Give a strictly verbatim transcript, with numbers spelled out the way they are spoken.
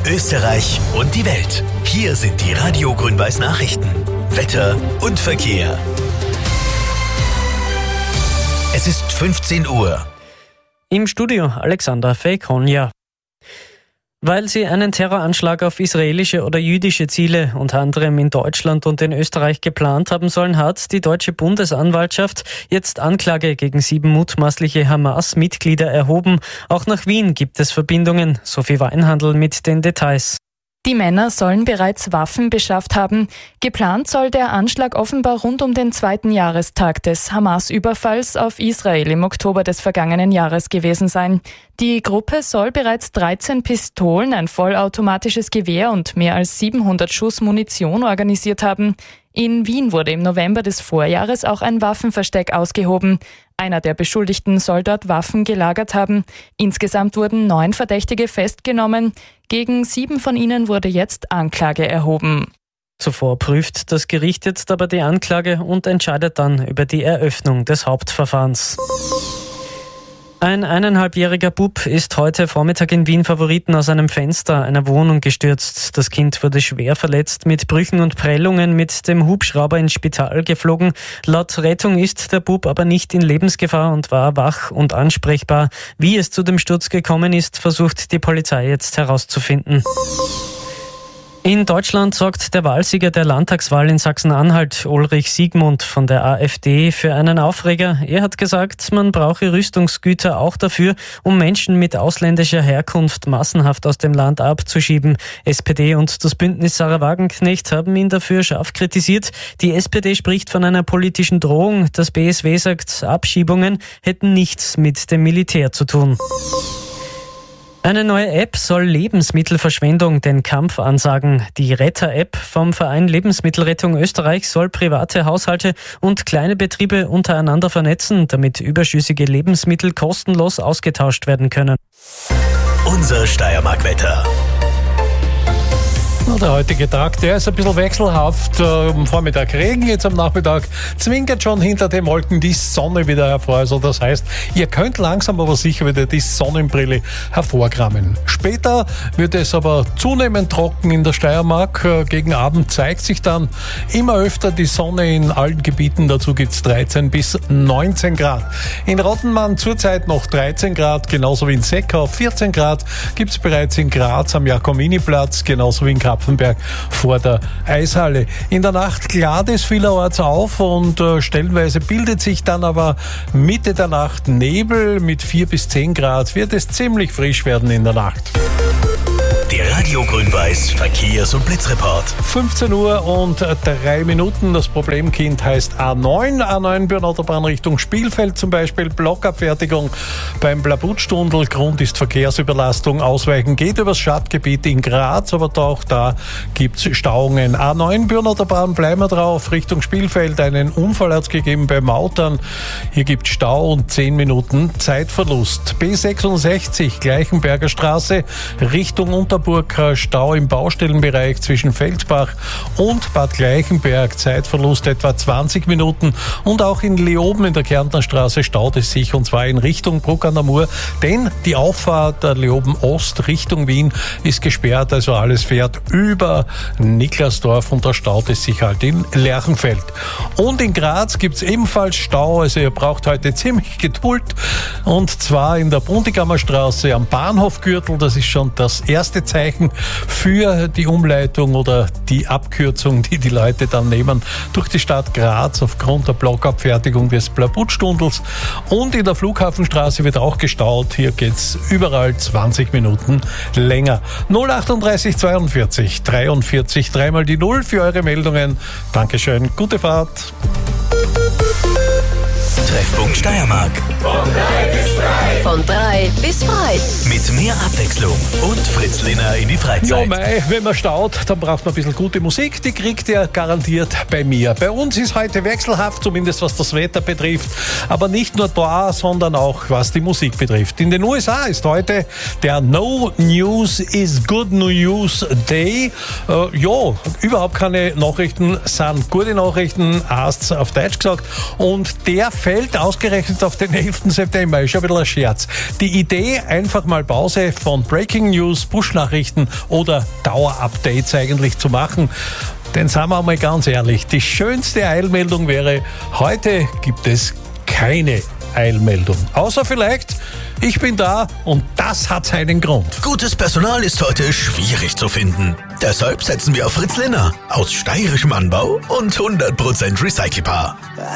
Österreich und die Welt. Hier sind die Radio Grün-Weiß Nachrichten. Wetter und Verkehr. Es ist fünfzehn Uhr. Im Studio Alexander Feikonia. Weil sie einen Terroranschlag auf israelische oder jüdische Ziele unter anderem in Deutschland und in Österreich geplant haben sollen, hat die deutsche Bundesanwaltschaft jetzt Anklage gegen sieben mutmaßliche Hamas-Mitglieder erhoben. Auch nach Wien gibt es Verbindungen. Sophie Weinhandl mit den Details. Die Männer sollen bereits Waffen beschafft haben. Geplant soll der Anschlag offenbar rund um den zweiten Jahrestag des Hamas-Überfalls auf Israel im Oktober des vergangenen Jahres gewesen sein. Die Gruppe soll bereits dreizehn Pistolen, ein vollautomatisches Gewehr und mehr als siebenhundert Schuss Munition organisiert haben. In Wien wurde im November des Vorjahres auch ein Waffenversteck ausgehoben. Einer der Beschuldigten soll dort Waffen gelagert haben. Insgesamt wurden neun Verdächtige festgenommen. Gegen sieben von ihnen wurde jetzt Anklage erhoben. Zuvor prüft das Gericht jetzt aber die Anklage und entscheidet dann über die Eröffnung des Hauptverfahrens. Ein eineinhalbjähriger Bub ist heute Vormittag in Wien Favoriten aus einem Fenster einer Wohnung gestürzt. Das Kind wurde schwer verletzt mit Brüchen und Prellungen mit dem Hubschrauber ins Spital geflogen. Laut Rettung ist der Bub aber nicht in Lebensgefahr und war wach und ansprechbar. Wie es zu dem Sturz gekommen ist, versucht die Polizei jetzt herauszufinden. In Deutschland sorgt der Wahlsieger der Landtagswahl in Sachsen-Anhalt, Ulrich Siegmund von der AfD, für einen Aufreger. Er hat gesagt, man brauche Rüstungsgüter auch dafür, um Menschen mit ausländischer Herkunft massenhaft aus dem Land abzuschieben. S P D und das Bündnis Sarah Wagenknecht haben ihn dafür scharf kritisiert. Die S P D spricht von einer politischen Drohung. Das B S W sagt, Abschiebungen hätten nichts mit dem Militär zu tun. Eine neue App soll Lebensmittelverschwendung den Kampf ansagen. Die Retter-App vom Verein Lebensmittelrettung Österreich soll private Haushalte und kleine Betriebe untereinander vernetzen, damit überschüssige Lebensmittel kostenlos ausgetauscht werden können. Unser Steiermark-Wetter. Der heutige Tag, der ist ein bisschen wechselhaft. Am Vormittag Regen, jetzt am Nachmittag zwinkert schon hinter den Wolken die Sonne wieder hervor. Also das heißt, ihr könnt langsam aber sicher wieder die Sonnenbrille hervorkramen. Später wird es aber zunehmend trocken in der Steiermark. Gegen Abend zeigt sich dann immer öfter die Sonne in allen Gebieten. Dazu gibt es dreizehn bis neunzehn Grad. In Rottenmann zurzeit noch dreizehn Grad, genauso wie in Seckau. vierzehn Grad gibt es bereits in Graz am Jakominiplatz, genauso wie in Kapfenberg vor der Eishalle. In der Nacht klart es vielerorts auf und äh, stellenweise bildet sich dann aber Mitte der Nacht Nebel. Mit vier bis zehn Grad wird es ziemlich frisch werden in der Nacht. Der Radio Grün-Weiß Verkehrs- und Blitzreport. fünfzehn Uhr und drei Minuten. Das Problemkind heißt A neun. A neun Bürnautobahn Richtung Spielfeld zum Beispiel. Blockabfertigung beim Blabutstundel. Grund ist Verkehrsüberlastung. Ausweichen geht übers Stadtgebiet in Graz, aber auch da gibt es Stauungen. A neun Bürnautobahn, bleiben wir drauf. Richtung Spielfeld. Einen Unfall hat es gegeben bei Mautern. Hier gibt es Stau und zehn Minuten Zeitverlust. B sechsundsechzig Gleichenberger Straße Richtung Unterburg. Stau im Baustellenbereich zwischen Feldbach und Bad Gleichenberg. Zeitverlust etwa zwanzig Minuten. Und auch in Leoben in der Kärntner Straße staut es sich, und zwar in Richtung Bruck an der Mur. Denn die Auffahrt der Leoben Ost Richtung Wien ist gesperrt. Also alles fährt über Niklasdorf und da staut es sich halt in Lerchenfeld. Und in Graz gibt es ebenfalls Stau. Also ihr braucht heute ziemlich Geduld. Und zwar in der Buntigammer Straße am Bahnhofgürtel. Das ist schon das erste Zeichen für die Umleitung oder die Abkürzung, die die Leute dann nehmen durch die Stadt Graz aufgrund der Blockabfertigung des Blabutstundels. Und in der Flughafenstraße wird auch gestaut. Hier geht's überall zwanzig Minuten länger. null achtunddreißig zweiundvierzig dreiundvierzig, dreimal die Null für eure Meldungen. Dankeschön, gute Fahrt. Treffpunkt Steiermark. Von drei bis frei. Von drei bis frei. Mit mehr Abwechslung und Fritz Lehner in die Freizeit. Ja, mei, wenn man staut, dann braucht man ein bisschen gute Musik. Die kriegt ihr garantiert bei mir. Bei uns ist heute wechselhaft, zumindest was das Wetter betrifft. Aber nicht nur da, sondern auch was die Musik betrifft. In den U S A ist heute der No News is Good News Day. Äh, ja, überhaupt keine Nachrichten sind gute Nachrichten, heißt's auf Deutsch gesagt. Und der fällt ausgerechnet auf den elften September. Ist schon ein bisschen ein Scherz. Platz. Die Idee, einfach mal Pause von Breaking News, Push-Nachrichten oder Dauerupdates eigentlich zu machen. Denn sagen wir mal ganz ehrlich, die schönste Eilmeldung wäre, heute gibt es keine Eilmeldung. Außer vielleicht, ich bin da und das hat seinen Grund. Gutes Personal ist heute schwierig zu finden. Deshalb setzen wir auf Fritz Linner aus steirischem Anbau und hundert Prozent recycelbar.